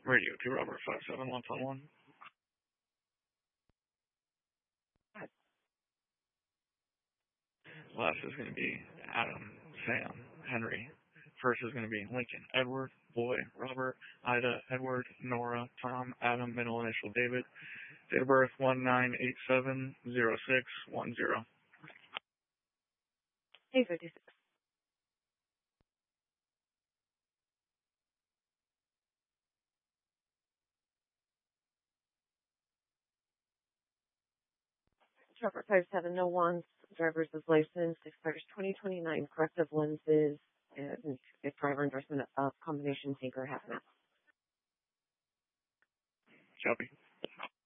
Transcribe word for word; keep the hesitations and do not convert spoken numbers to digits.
Radio to Robert five seven one one one. Last is going to be Adam, Sam, Henry. First is going to be Lincoln, Edward, Boy, Robert, Ida, Edward, Nora, Tom, Adam, middle initial David. Date of birth one nine eight seven zero six one zero. eight fifty-six. Robert five seven zero one, driver's license, expires twenty twenty-nine, corrective lenses, and if driver endorsement of combination tanker half map. Copy.